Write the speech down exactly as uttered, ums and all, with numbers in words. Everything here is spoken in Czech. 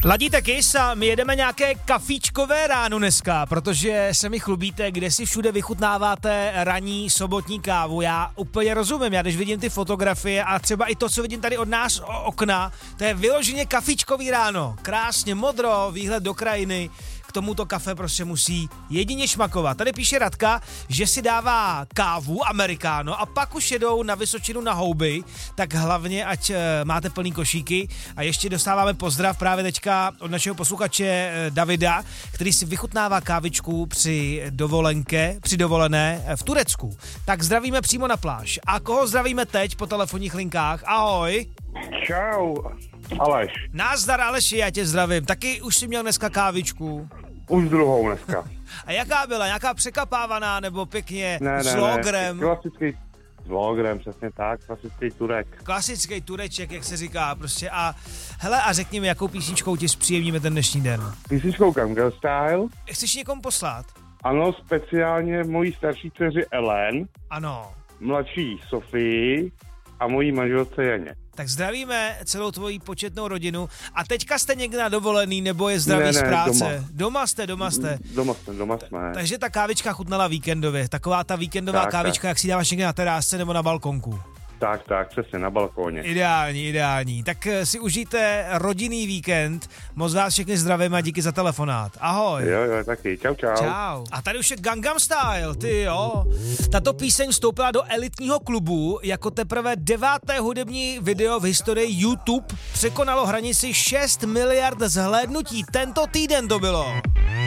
Ladíte Kiss a my jedeme nějaké kafíčkové ráno dneska, protože se mi chlubíte, kde si všude vychutnáváte ranní sobotní kávu. Já úplně rozumím, já když vidím ty fotografie a třeba i to, co vidím tady od nás o okna, to je vyloženě kafíčkový ráno. Krásně modro, výhled do krajiny. K tomuto kafe prostě musí jedině šmakovat. Tady píše Radka, že si dává kávu amerikáno a pak už jedou na Vysočinu na houby, tak hlavně ať e, máte plný košíky. A ještě dostáváme pozdrav právě teďka od našeho posluchače e, Davida, který si vychutnává kávičku při dovolenke, při dovolené v Turecku. Tak zdravíme přímo na pláž. A koho zdravíme teď po telefonních linkách? Ahoj. Čau, Aleš. Nazdar Aleši, já tě zdravím. Taky už jsi měl dneska kávičku? Už druhou dneska. A jaká byla? Nějaká překapávaná nebo pěkně ne, s ne, logrem? Ne, klasický s logrem, přesně tak, klasický Turek. Klasický Tureček, jak se říká prostě. A hele, a řekni mi, jakou písničkou ti zpříjemníme ten dnešní den? Písničkou Gangnam Style. Chceš někomu poslat? Ano, speciálně mojí starší dceři Ellen. Ano. Mladší Sofii a mojí manželce Janě. Tak zdravíme celou tvoji početnou rodinu. A teďka jste někde na dovolený, nebo je zdraví ne, z ne, práce? Doma. doma jste, doma jste. Doma jsme, doma jsme. Takže ta kávička chutnala víkendově. Taková ta víkendová tak, kávička, tak. jak si dáváš někde na terásce nebo na balkonku. Tak, tak, přesně, na balkóně. Ideální, ideální. Tak si užijte rodinný víkend. Moc vás všechny zdravím a díky za telefonát. Ahoj. Jo, jo, taky. Čau, čau. Čau. A tady už je Gangnam Style, ty jo. Tato píseň vstoupila do elitního klubu jako teprve deváté hudební video v historii YouTube. Překonalo hranici šest miliard zhlédnutí. Tento týden to bylo.